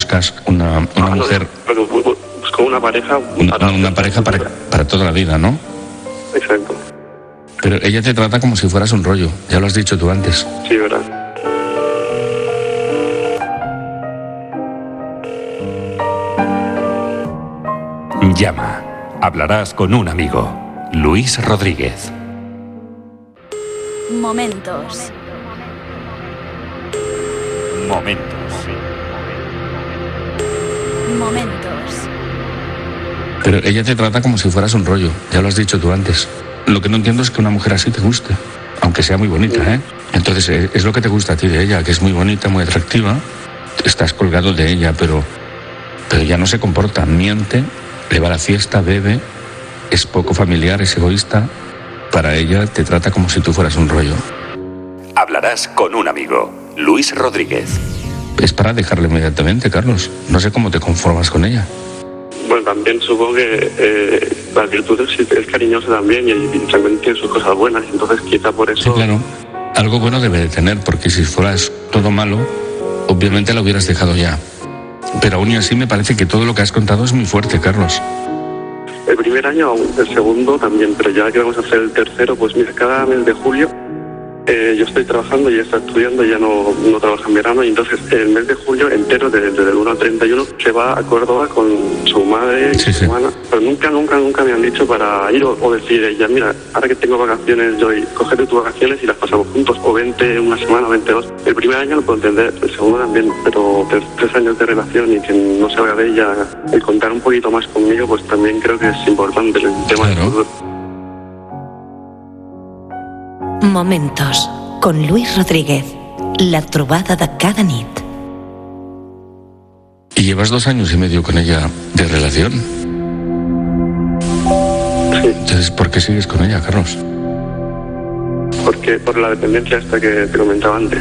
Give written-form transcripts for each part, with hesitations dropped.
buscas una mujer... Pero busco una pareja... Una pareja para toda la vida, ¿no? Exacto. Pero ella te trata como si fueras un rollo, ya lo has dicho tú antes. Sí, ¿verdad? Llama. Hablarás con un amigo. Luis Rodríguez. Momentos. Pero ella te trata como si fueras un rollo, ya lo has dicho tú antes. Lo que no entiendo es que una mujer así te guste, aunque sea muy bonita, ¿eh? Entonces, es lo que te gusta a ti de ella, que es muy bonita, muy atractiva. Estás colgado de ella, pero ella no se comporta, miente, le va a la fiesta, bebe, es poco familiar, es egoísta. Para ella te trata como si tú fueras un rollo. Hablarás con un amigo. Luis Rodríguez. Es para dejarle inmediatamente, Carlos. No sé cómo te conformas con ella. Bueno, también supongo que las virtudes es cariñosa también y también tiene sus cosas buenas, entonces quizá por eso... Sí, claro. Algo bueno debe de tener, porque si fueras todo malo, obviamente la hubieras dejado ya. Pero aún y así me parece que todo lo que has contado es muy fuerte, Carlos. El primer año aún, el segundo también, pero ya que vamos a hacer el tercero, pues mira, cada mes de julio yo estoy trabajando y ella está estudiando, ya no trabaja en verano, y entonces el mes de julio entero, desde el 1 al 31, se va a Córdoba con su madre y su hermana. Pero nunca me han dicho para ir o decir ella, mira, ahora que tengo vacaciones, yo cógete tus vacaciones y las pasamos juntos, o vente una semana, o vente dos. El primer año lo puedo entender, el segundo también, pero 3 años de relación y que no se vaya de ella, el contar un poquito más conmigo, pues también creo que es importante el tema de todo. Momentos con Luis Rodríguez. La trobada de cada nit. ¿Y llevas 2 años y medio con ella de relación? Sí. Entonces, ¿por qué sigues con ella, Carlos? Porque por la dependencia esta que te comentaba antes.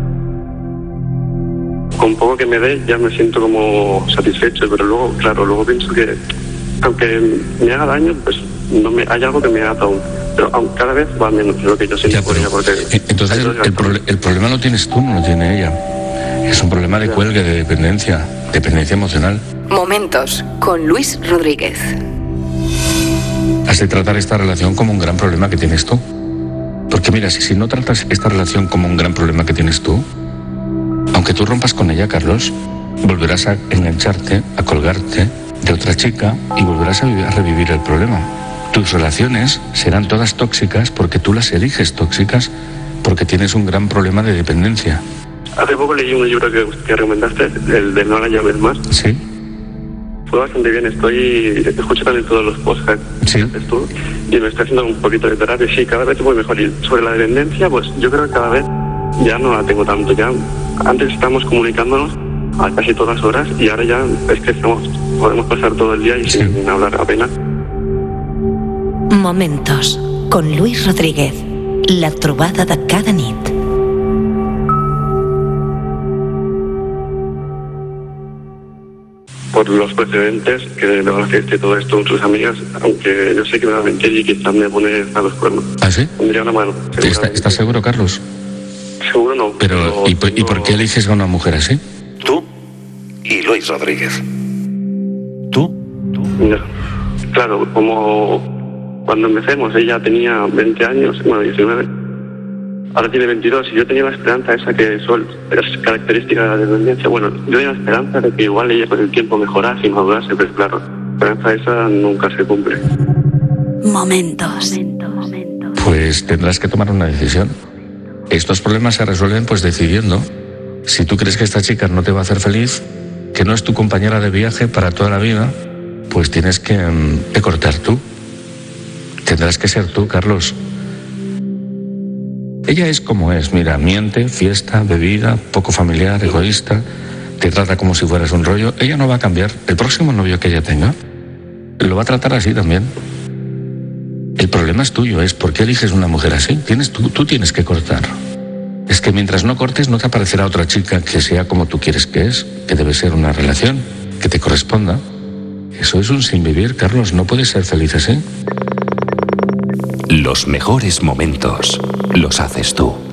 Con poco que me dé ya me siento como satisfecho, pero luego pienso que aunque me haga daño, pues hay algo que me ata aún. Pero cada vez va menos de lo que yo siento por ella. Porque entonces el problema lo tienes tú, no lo tiene ella. Es un problema de cuelgue, de dependencia emocional. Momentos con Luis Rodríguez. Has de tratar esta relación como un gran problema que tienes tú. Porque mira, si no tratas esta relación como un gran problema que tienes tú, aunque tú rompas con ella, Carlos, volverás a engancharte, a colgarte de otra chica y volverás a revivir el problema. Tus relaciones serán todas tóxicas porque tú las eliges tóxicas, porque tienes un gran problema de dependencia. Hace poco leí un libro que recomendaste, el de No la llames más. Sí. Fue bastante bien, escucho también todos los podcasts sí. que haces tú, y me está haciendo un poquito de terapia. Sí, cada vez voy mejor. Y sobre la dependencia, pues yo creo que cada vez ya no la tengo tanto. Ya antes estábamos comunicándonos a casi todas horas y ahora ya es que podemos pasar todo el día y sin hablar apenas. Momentos con Luis Rodríguez. La trobada de cada nit. Por los precedentes que le van a hacer todo esto con sus amigas, aunque yo sé que me va a mentir y quizás me pone a los cuernos. ¿Ah, sí? Pondría una mano. ¿Estás seguro, Carlos? Seguro no. Pero ¿y por qué eliges a una mujer así? Tú y Luis Rodríguez. ¿Tú? Ya. Claro, como cuando empecemos ella tenía 20 años, bueno, 19, ahora tiene 22, y yo tenía la esperanza esa que es característica de la dependencia. Bueno, yo tenía la esperanza de que igual ella con el tiempo mejorase y madurase, pero claro, la esperanza esa nunca se cumple. Momentos. Pues tendrás que tomar una decisión. Estos problemas se resuelven pues decidiendo. Si tú crees que esta chica no te va a hacer feliz, que no es tu compañera de viaje para toda la vida, pues tienes que cortar tú. Tendrás que ser tú, Carlos. Ella es como es, mira, miente, fiesta, bebida, poco familiar, egoísta, te trata como si fueras un rollo. Ella no va a cambiar. El próximo novio que ella tenga lo va a tratar así también. El problema es tuyo, es por qué eliges una mujer así. Tú tienes que cortar. Es que mientras no cortes no te aparecerá otra chica que sea como tú quieres que es, que debe ser una relación, que te corresponda. Eso es un sinvivir, Carlos, no puedes ser feliz así. Los mejores momentos los haces tú.